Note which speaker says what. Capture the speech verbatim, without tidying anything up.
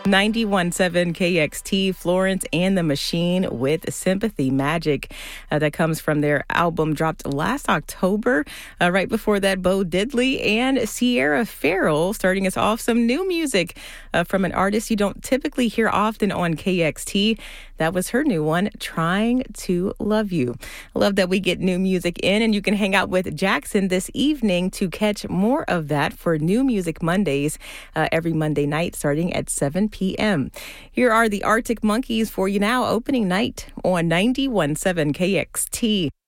Speaker 1: ninety-one point seven K X T, Florence and the Machine with Sympathy Magic. Uh, that comes from their album dropped last October. Uh, right before that, Bo Diddley and Sierra Farrell starting us off some new music uh, from an artist you don't typically hear often on K X T. That was her new one, Trying to Love You. I love that we get new music in, and you can hang out with Jackson this evening to catch more of that for New Music Mondays uh, every Monday night starting at seven p.m. Here are the Arctic Monkeys for you now, opening night on ninety-one point seven K X T.